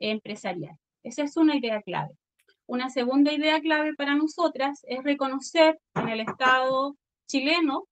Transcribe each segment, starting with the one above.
empresarial. Esa es una idea clave. Una segunda idea clave para nosotras es reconocer en el Estado chileno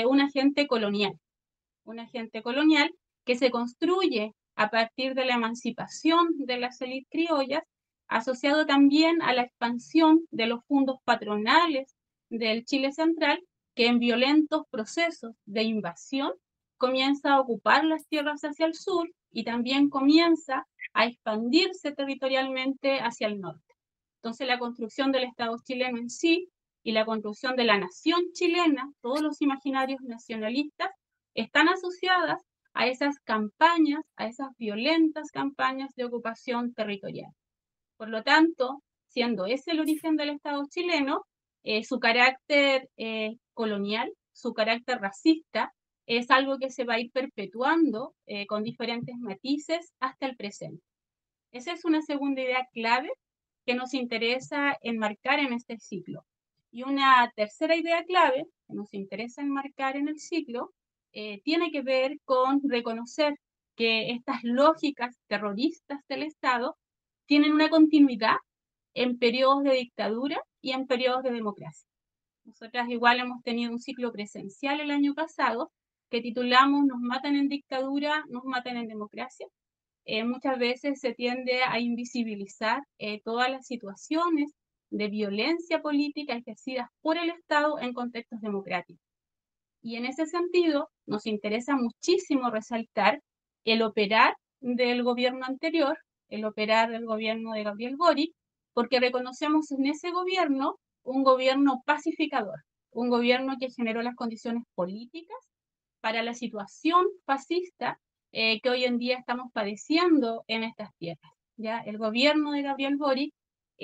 un agente colonial que se construye a partir de la emancipación de las élites criollas, asociado también a la expansión de los fondos patronales del Chile central, que en violentos procesos de invasión comienza a ocupar las tierras hacia el sur y también comienza a expandirse territorialmente hacia el norte. Entonces la construcción del Estado chileno en sí y la construcción de la nación chilena, todos los imaginarios nacionalistas, están asociadas a esas campañas, a esas violentas campañas de ocupación territorial. Por lo tanto, siendo ese el origen del Estado chileno, su carácter colonial, su carácter racista, es algo que se va a ir perpetuando con diferentes matices hasta el presente. Esa es una segunda idea clave que nos interesa enmarcar en este ciclo. Y una tercera idea clave que nos interesa enmarcar en el ciclo tiene que ver con reconocer que estas lógicas terroristas del Estado tienen una continuidad en periodos de dictadura y en periodos de democracia. Nosotras igual hemos tenido un ciclo presencial el año pasado que titulamos Nos matan en dictadura, nos matan en democracia. Muchas veces se tiende a invisibilizar todas las situaciones de violencia política ejercidas por el Estado en contextos democráticos. Y en ese sentido, nos interesa muchísimo resaltar el operar del gobierno anterior, el operar del gobierno de Gabriel Boric, porque reconocemos en ese gobierno un gobierno pacificador, un gobierno que generó las condiciones políticas para la situación fascista que hoy en día estamos padeciendo en estas tierras. ¿Ya? El gobierno de Gabriel Boric,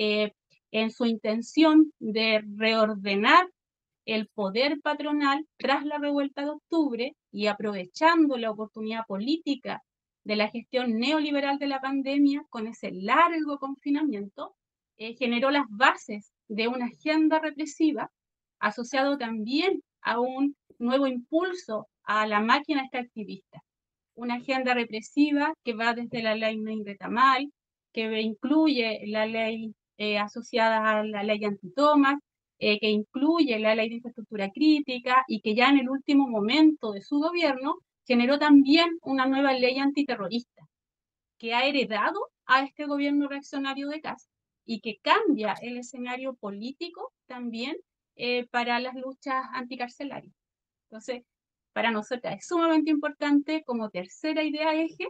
en su intención de reordenar el poder patronal tras la revuelta de octubre y aprovechando la oportunidad política de la gestión neoliberal de la pandemia con ese largo confinamiento, generó las bases de una agenda represiva asociado también a un nuevo impulso a la máquina extractivista. Una agenda represiva que va desde la ley Retamal, que incluye la ley asociada a la ley antitomas, que incluye la ley de infraestructura crítica y que ya en el último momento de su gobierno generó también una nueva ley antiterrorista que ha heredado a este gobierno reaccionario de Kast y que cambia el escenario político también para las luchas anticarcelarias. Entonces, para nosotras es sumamente importante como tercera idea eje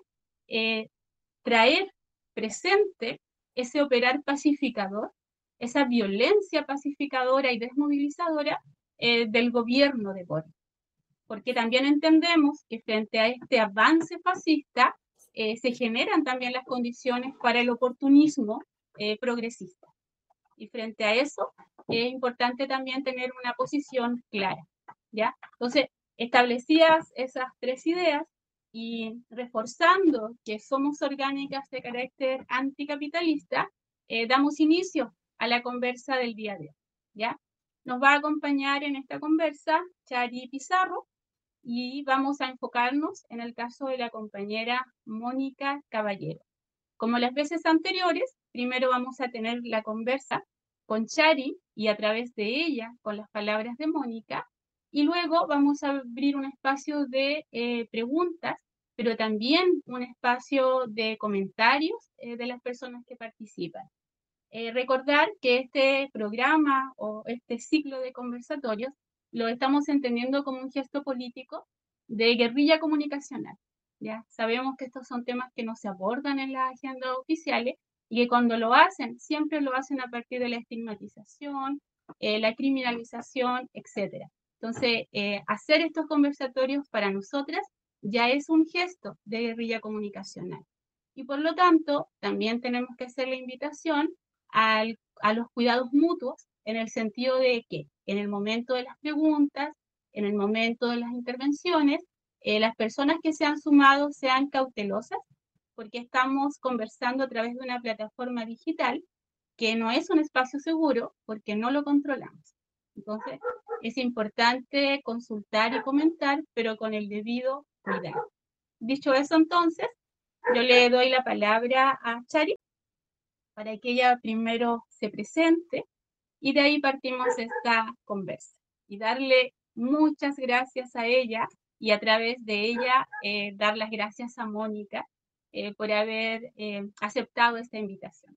traer presente ese operar pacificador, esa violencia pacificadora y desmovilizadora del gobierno de Boric. Porque también entendemos que frente a este avance fascista se generan también las condiciones para el oportunismo progresista. Y frente a eso es importante también tener una posición clara, ¿ya? Entonces, establecidas esas tres ideas y reforzando que somos orgánicas de carácter anticapitalista, damos inicio a la conversa del día de hoy, ¿ya? Nos va a acompañar en esta conversa Chari Pizarro y vamos a enfocarnos en el caso de la compañera Mónica Caballero. Como las veces anteriores, primero vamos a tener la conversa con Chari y a través de ella con las palabras de Mónica, y luego vamos a abrir un espacio de preguntas, pero también un espacio de comentarios de las personas que participan. Recordar que este programa o este ciclo de conversatorios lo estamos entendiendo como un gesto político de guerrilla comunicacional. ¿Ya? Sabemos que estos son temas que no se abordan en las agendas oficiales y que cuando lo hacen, siempre lo hacen a partir de la estigmatización, la criminalización, etc. Entonces, hacer estos conversatorios para nosotras ya es un gesto de guerrilla comunicacional. Y por lo tanto, también tenemos que hacer la invitación a los cuidados mutuos en el sentido de que en el momento de las preguntas, en el momento de las intervenciones, las personas que se han sumado sean cautelosas porque estamos conversando a través de una plataforma digital que no es un espacio seguro porque no lo controlamos. Entonces, es importante consultar y comentar, pero con el debido cuidado. Dicho eso, entonces, yo le doy la palabra a Chari para que ella primero se presente y de ahí partimos esta conversa. Y darle muchas gracias a ella y a través de ella dar las gracias a Mónica por haber aceptado esta invitación.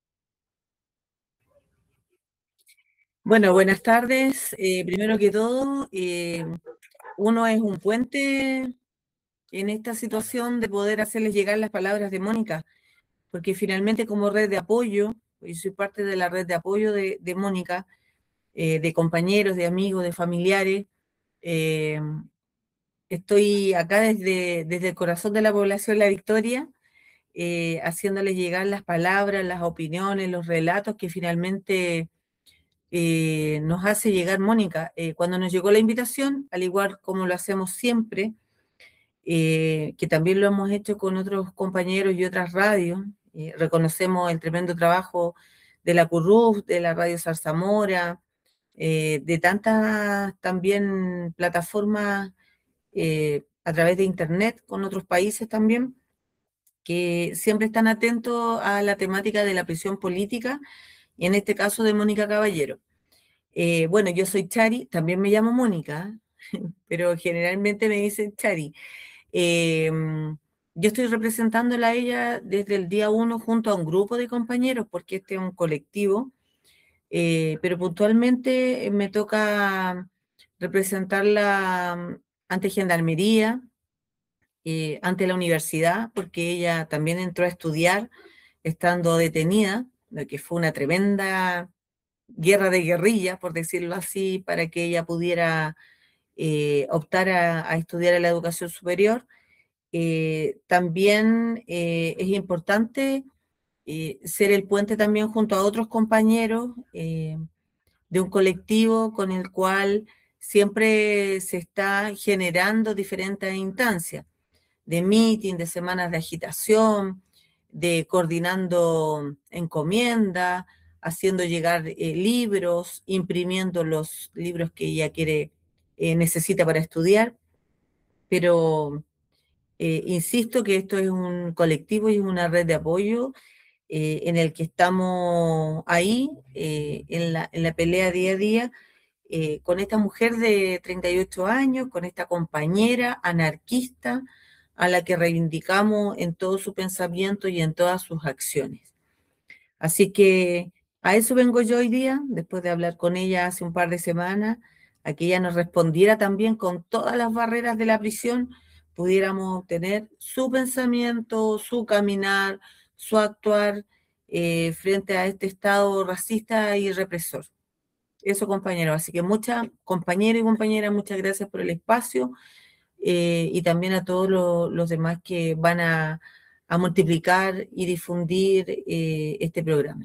Bueno, buenas tardes. Primero que todo, uno es un puente en esta situación de poder hacerles llegar las palabras de Mónica, porque finalmente como red de apoyo, yo soy parte de la red de apoyo de Mónica, de compañeros, de amigos, de familiares. Estoy acá desde el corazón de la población La Victoria, haciéndoles llegar las palabras, las opiniones, los relatos que finalmente nos hace llegar Mónica. Cuando nos llegó la invitación, al igual como lo hacemos siempre, que también lo hemos hecho con otros compañeros y otras radios, reconocemos el tremendo trabajo de la CURRUF, de la Radio Zarzamora, de tantas también plataformas a través de internet con otros países también, que siempre están atentos a la temática de la prisión política, y en este caso de Mónica Caballero. Bueno, yo soy Chari, también me llamo Mónica, pero generalmente me dicen Chari. Yo estoy representándola a ella desde el día 1 junto a un grupo de compañeros, porque este es un colectivo, pero puntualmente me toca representarla ante Gendarmería, ante la universidad, porque ella también entró a estudiar estando detenida, lo que fue una tremenda guerra de guerrillas, por decirlo así, para que ella pudiera optar a estudiar en la educación superior. También es importante ser el puente también junto a otros compañeros de un colectivo con el cual siempre se está generando diferentes instancias de meeting, de semanas de agitación, de coordinando encomiendas, haciendo llegar libros, imprimiendo los libros que ella necesita para estudiar, pero insisto que esto es un colectivo y es una red de apoyo en el que estamos ahí, en la pelea día a día, con esta mujer de 38 años, con esta compañera anarquista a la que reivindicamos en todo su pensamiento y en todas sus acciones. Así que a eso vengo yo hoy día, después de hablar con ella hace un par de semanas, a que ella nos respondiera también con todas las barreras de la prisión, pudiéramos tener su pensamiento, su caminar, su actuar frente a este Estado racista y represor. Eso, compañero. Así que muchas compañeros y compañeras, muchas gracias por el espacio y también a todos los demás que van a multiplicar y difundir este programa.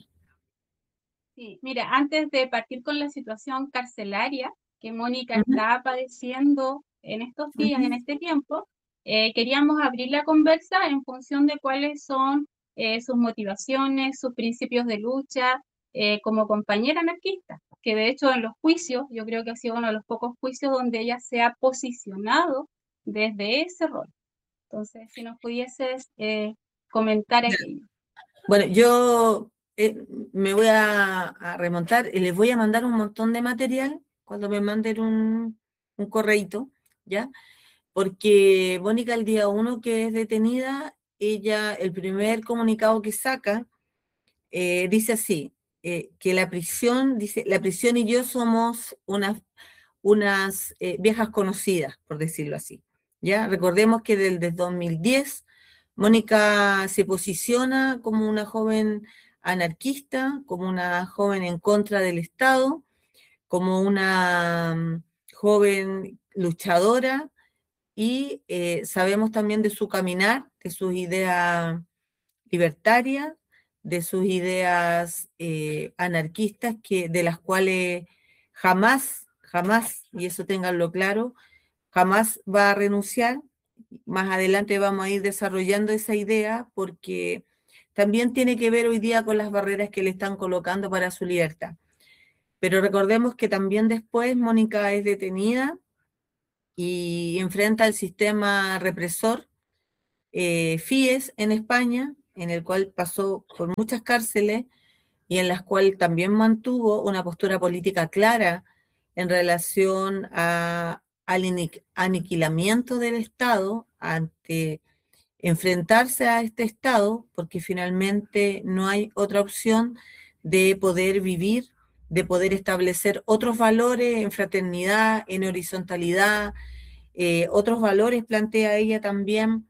Sí, mira, antes de partir con la situación carcelaria que Mónica está padeciendo en estos días, en este tiempo, queríamos abrir la conversa en función de cuáles son sus motivaciones, sus principios de lucha como compañera anarquista, que de hecho en los juicios, yo creo que ha sido uno de los pocos juicios donde ella se ha posicionado desde ese rol. Entonces, si nos pudieses comentar aquello. Bueno, yo me voy a remontar y les voy a mandar un montón de material cuando me manden un correíto, ¿ya? Porque Mónica el día 1 que es detenida, ella, el primer comunicado que saca, dice así, que la prisión, dice, la prisión y yo somos unas viejas conocidas, por decirlo así, ¿ya? Recordemos que desde 2010 Mónica se posiciona como una joven anarquista, como una joven en contra del Estado, como una joven luchadora, y sabemos también de su caminar, de sus ideas libertarias, de sus ideas anarquistas, de las cuales jamás, y eso ténganlo claro, jamás va a renunciar. Más adelante vamos a ir desarrollando esa idea porque también tiene que ver hoy día con las barreras que le están colocando para su libertad. Pero recordemos que también después Mónica es detenida y enfrenta el sistema represor, FIES en España, en el cual pasó por muchas cárceles y en las cuales también mantuvo una postura política clara en relación al aniquilamiento del Estado, ante enfrentarse a este Estado, porque finalmente no hay otra opción de poder vivir, de poder establecer otros valores en fraternidad, en horizontalidad, otros valores plantea ella también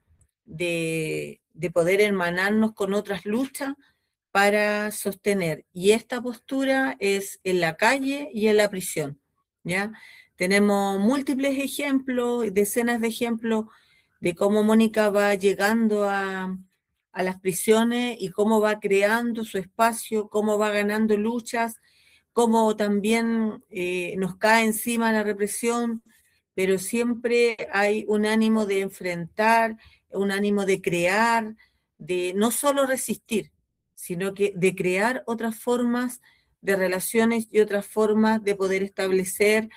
de poder hermanarnos con otras luchas para sostener. Y esta postura es en la calle y en la prisión, ¿ya? Tenemos múltiples ejemplos, decenas de ejemplos de cómo Mónica va llegando a las prisiones y cómo va creando su espacio, cómo va ganando luchas, cómo también nos cae encima la represión, pero siempre hay un ánimo de enfrentar, un ánimo de crear, de no solo resistir, sino que de crear otras formas de relaciones y otras formas de poder establecer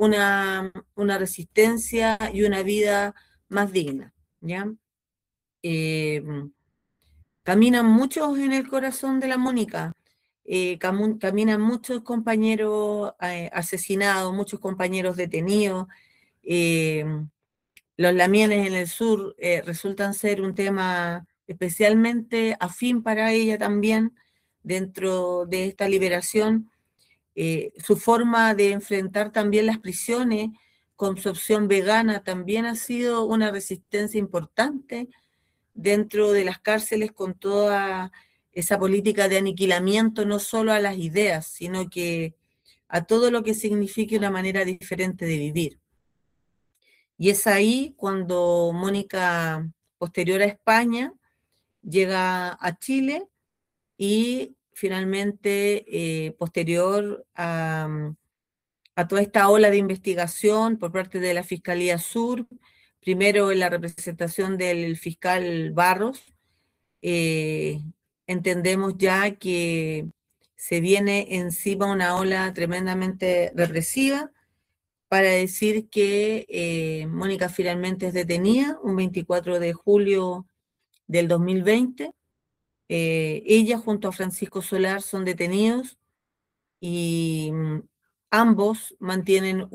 una resistencia y una vida más digna, ¿ya? Eh, Caminan muchos en el corazón de la Mónica, caminan muchos compañeros asesinados, muchos compañeros detenidos. eh, los lamienes en el sur resultan ser un tema especialmente afín para ella también dentro de esta liberación. Su forma de enfrentar también las prisiones con su opción vegana también ha sido una resistencia importante dentro de las cárceles con toda esa política de aniquilamiento, no solo a las ideas, sino que a todo lo que signifique una manera diferente de vivir. Y es ahí cuando Mónica, posterior a España, llega a Chile y finalmente, posterior a toda esta ola de investigación por parte de la Fiscalía Sur, primero en la representación del fiscal Barros, eh, entendemos ya que se viene encima una ola tremendamente represiva para decir que Mónica finalmente es detenida un 24 de julio del 2020. Ella junto a Francisco Solar son detenidos y ambos mantienen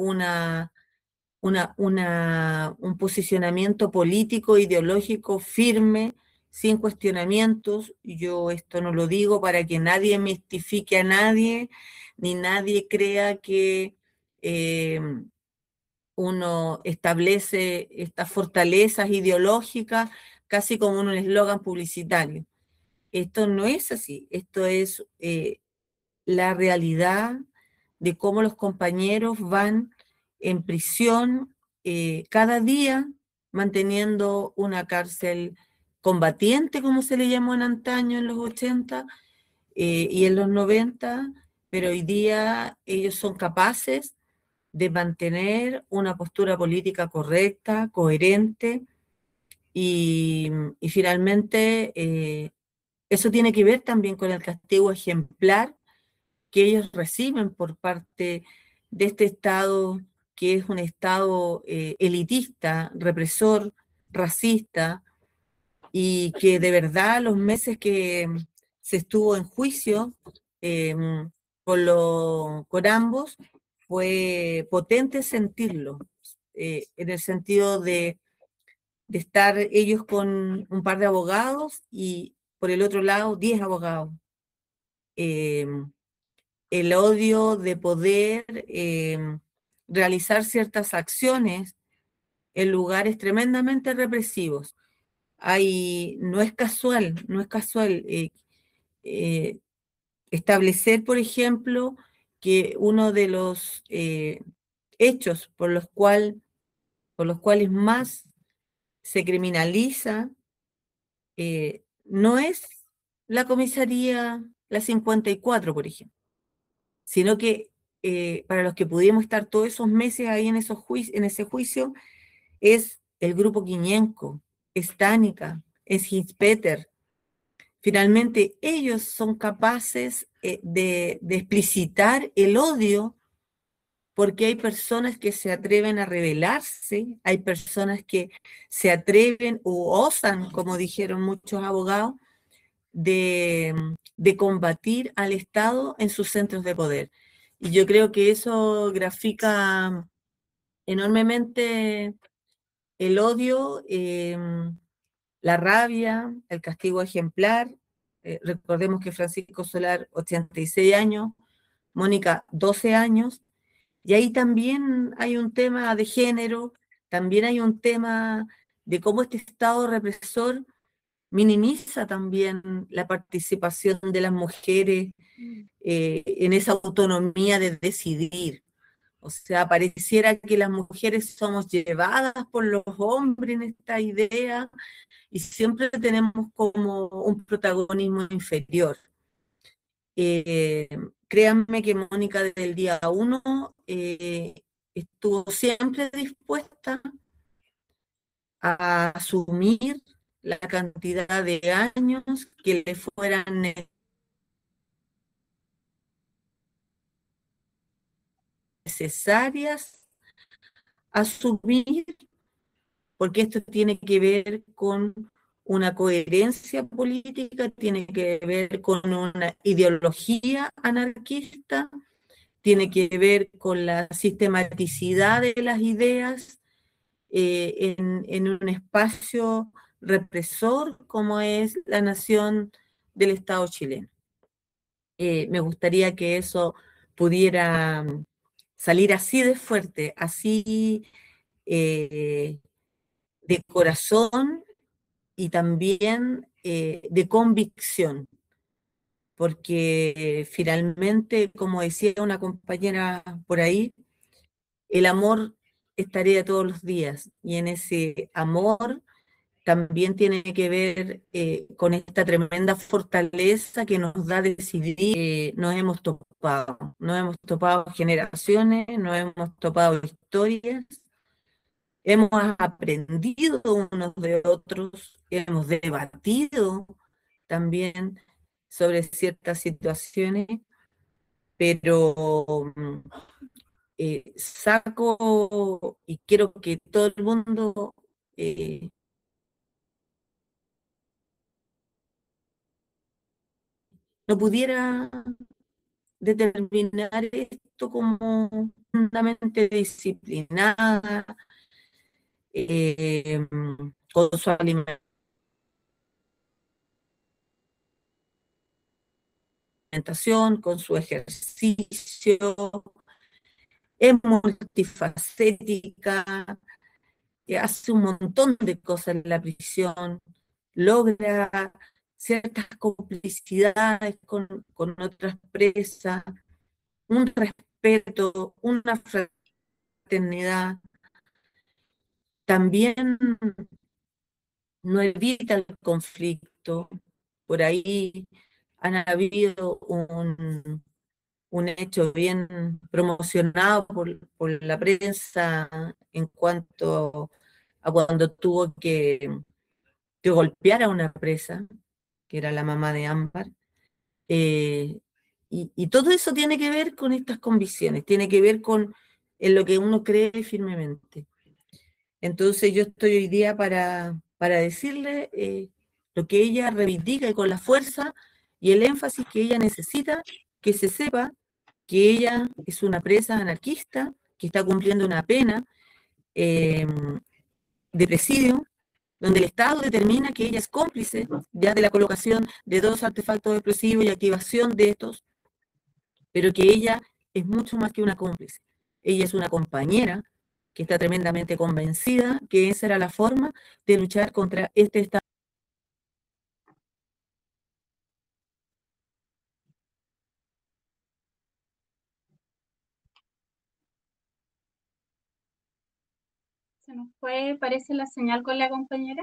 un posicionamiento político, ideológico firme, sin cuestionamientos. Yo esto no lo digo para que nadie mistifique a nadie, ni nadie crea que eh, uno establece estas fortalezas ideológicas casi como un eslogan publicitario. Esto no es así, esto es la realidad de cómo los compañeros van en prisión cada día manteniendo una cárcel combatiente, como se le llamó en antaño en los 80 y en los 90, pero hoy día ellos son capaces de mantener una postura política correcta, coherente, y finalmente eso tiene que ver también con el castigo ejemplar que ellos reciben por parte de este Estado, que es un Estado elitista, represor, racista, y que de verdad los meses que se estuvo en juicio eh, con ambos, fue potente sentirlo, en el sentido de estar ellos con un par de abogados y por el otro lado 10 abogados. Eh, el odio de poder realizar ciertas acciones en lugares tremendamente represivos. No es casual, no es casual eh, establecer, por ejemplo, que uno de los hechos por los cuales más se criminaliza no es la comisaría La 54, por ejemplo, sino que para los que pudimos estar todos esos meses ahí en ese juicio, es el grupo Quiñenco, es Tánica, es Hinspeter. Finalmente, ellos son capaces de explicitar el odio porque hay personas que se atreven a rebelarse, hay personas que se atreven o osan, como dijeron muchos abogados, de combatir al Estado en sus centros de poder. Y yo creo que eso grafica enormemente el odio, la rabia, el castigo ejemplar. Recordemos que Francisco Solar, 86 años, Mónica, 12 años, y ahí también hay un tema de género, también hay un tema de cómo este Estado represor minimiza también la participación de las mujeres en esa autonomía de decidir. O sea, pareciera que las mujeres somos llevadas por los hombres en esta idea y siempre tenemos como un protagonismo inferior. Eh, Créanme que Mónica desde el día uno estuvo siempre dispuesta a asumir la cantidad de años que le fueran necesarias asumir, porque esto tiene que ver con una coherencia política, tiene que ver con una ideología anarquista, tiene que ver con la sistematicidad de las ideas en un espacio represor como es la nación del Estado chileno. Me gustaría que eso pudiera salir así de fuerte, así de corazón y también de convicción, porque finalmente, como decía una compañera por ahí, el amor es tarea todos los días y en ese amor también tiene que ver con esta tremenda fortaleza que nos da decidir. Nos hemos topado generaciones, nos hemos topado historias, hemos aprendido unos de otros, hemos debatido también sobre ciertas situaciones, pero saco y quiero que todo el mundo no pudiera determinar esto como fundamentalmente disciplinada, eh, con su alimentación, con su ejercicio, es multifacética, hace un montón de cosas en la prisión, logra ciertas complicidades con otras presas, un respeto, una fraternidad. También no evita el conflicto. Por ahí han habido un hecho bien promocionado por la prensa en cuanto a cuando tuvo que golpear a una presa, que era la mamá de Ámbar. Y todo eso tiene que ver con estas convicciones, tiene que ver con en lo que uno cree firmemente. Entonces yo estoy hoy día para decirle lo que ella reivindica y con la fuerza y el énfasis que ella necesita, que se sepa que ella es una presa anarquista, que está cumpliendo una pena eh, de presidio, donde el Estado determina que ella es cómplice ya de la colocación de 2 artefactos explosivos y activación de estos, pero que ella es mucho más que una cómplice. Ella es una compañera que está tremendamente convencida que esa era la forma de luchar contra este Estado. Se nos fue, parece, la señal con la compañera.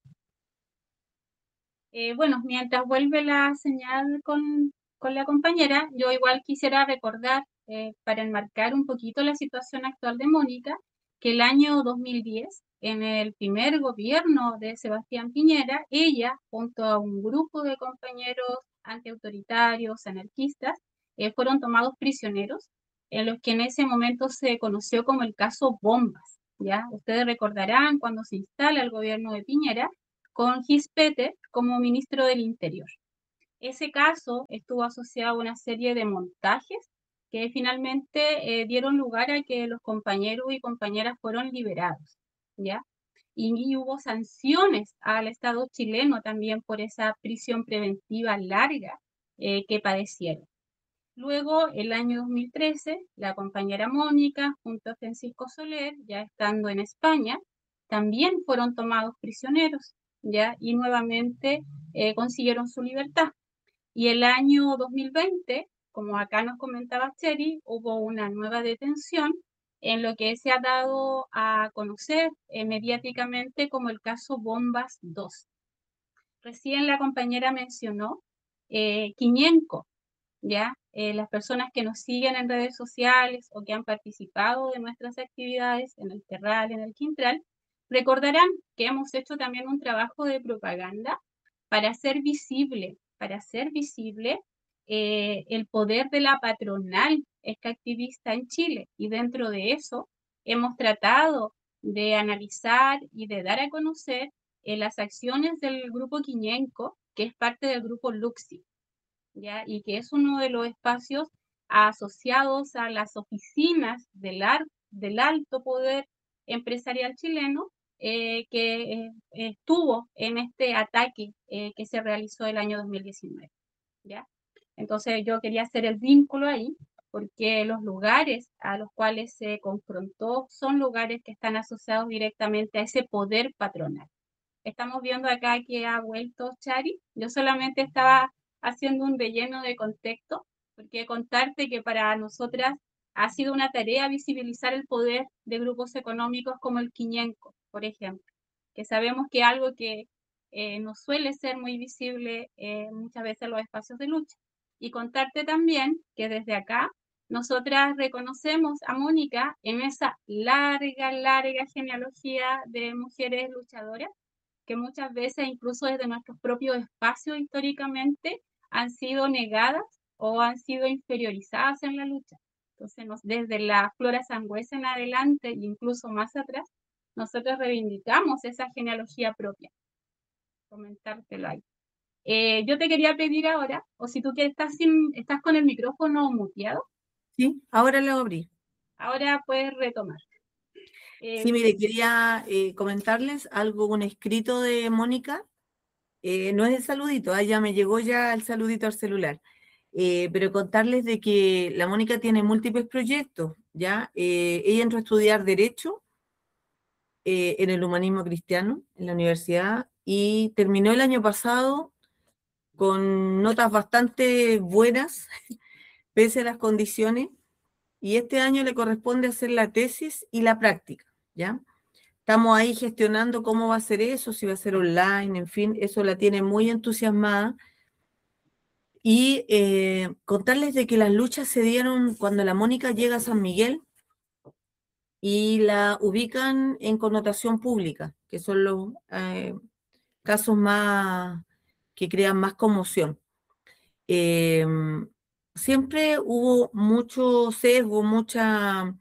Bueno, mientras vuelve la señal con la compañera, yo igual quisiera recordar, para enmarcar un poquito la situación actual de Mónica, que el año 2010, en el primer gobierno de Sebastián Piñera, ella, junto a un grupo de compañeros antiautoritarios, anarquistas, fueron tomados prisioneros, en los que en ese momento se conoció como el caso Bombas. ¿Ya? Ustedes recordarán cuando se instala el gobierno de Piñera, con Gispete como ministro del Interior. Ese caso estuvo asociado a una serie de montajes que finalmente dieron lugar a que los compañeros y compañeras fueron liberados, ¿ya? Y hubo sanciones al Estado chileno también por esa prisión preventiva larga que padecieron. Luego, el año 2013, la compañera Mónica, junto a Francisco Soler, ya estando en España, también fueron tomados prisioneros, ¿ya? Y nuevamente consiguieron su libertad. Y el año 2020, como acá nos comentaba Cheri, hubo una nueva detención en lo que se ha dado a conocer mediáticamente como el caso Bombas 2. Recién la compañera mencionó Quiñenco, ¿ya? Las personas que nos siguen en redes sociales o que han participado de nuestras actividades en el Terral, en el Quintral, recordarán que hemos hecho también un trabajo de propaganda para hacer visible el poder de la patronal extractivista en Chile. Y dentro de eso hemos tratado de analizar y de dar a conocer las acciones del grupo Quiñenco, que es parte del grupo Luxi, ¿ya? Y que es uno de los espacios asociados a las oficinas del alto poder empresarial chileno que estuvo en este ataque que se realizó el año 2019, ¿ya? Entonces yo quería hacer el vínculo ahí, porque los lugares a los cuales se confrontó son lugares que están asociados directamente a ese poder patronal. Estamos viendo acá que ha vuelto Chari. Yo solamente estaba haciendo un relleno de contexto, porque contarte que para nosotras ha sido una tarea visibilizar el poder de grupos económicos como el Quiñenco, por ejemplo, que sabemos que es algo que no suele ser muy visible muchas veces en los espacios de lucha. Y contarte también que desde acá nosotras reconocemos a Mónica en esa larga, larga genealogía de mujeres luchadoras que muchas veces, incluso desde nuestros propios espacios históricamente, han sido negadas o han sido inferiorizadas en la lucha. Entonces, desde la Flora Sangüesa en adelante e incluso más atrás, nosotros reivindicamos esa genealogía propia. Comentártelo ahí. Yo te quería pedir ahora, o si tú quieres, estás con el micrófono muteado, Sí, ahora lo abrí. ahora puedes retomar. Sí, mire, quería comentarles algo, un escrito de Mónica. No es el saludito, ya me llegó ya el saludito al celular. Pero contarles de que la Mónica tiene múltiples proyectos, ¿ya? Ella entró a estudiar Derecho en el Humanismo Cristiano en la universidad y terminó el año pasado con notas bastante buenas, pese a las condiciones, y este año le corresponde hacer la tesis y la práctica, ¿ya? Estamos ahí gestionando cómo va a ser eso, si va a ser online, en fin, eso la tiene muy entusiasmada. Y contarles de que las luchas se dieron cuando la Mónica llega a San Miguel y la ubican en connotación pública, que son los casos más que crean más conmoción. Eh, Siempre hubo mucho sesgo, mucha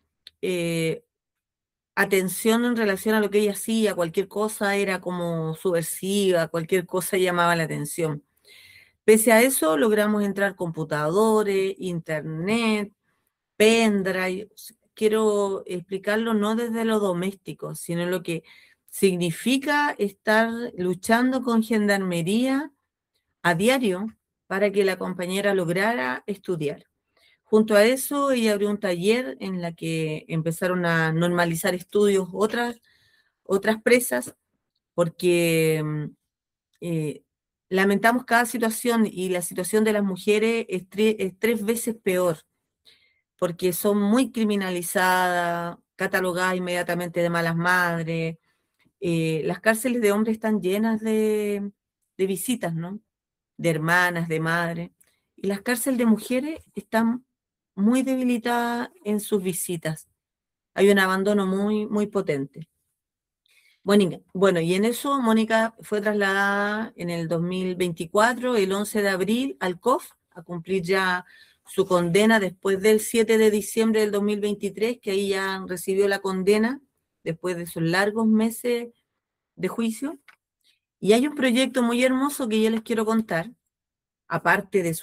atención en relación a lo que ella hacía, cualquier cosa era como subversiva, cualquier cosa llamaba la atención. Pese a eso, logramos entrar computadores, internet, pendrive. Quiero explicarlo no desde lo doméstico, sino lo que significa estar luchando con gendarmería a diario para que la compañera lograra estudiar. Junto a eso, ella abrió un taller en la que empezaron a normalizar estudios otras presas, porque eh, lamentamos cada situación y la situación de las mujeres es 3 veces peor, porque son muy criminalizadas, catalogadas inmediatamente de malas madres. Las cárceles de hombres están llenas de visitas, ¿no? De hermanas, de madres. Y las cárceles de mujeres están muy debilitadas en sus visitas. Hay un abandono muy, muy potente. Bueno, y en eso Mónica fue trasladada en el 2024, el 11 de abril, al COF, a cumplir ya su condena después del 7 de diciembre del 2023, que ahí ya recibió la condena después de esos largos meses de juicio. Y hay un proyecto muy hermoso que yo les quiero contar, aparte de su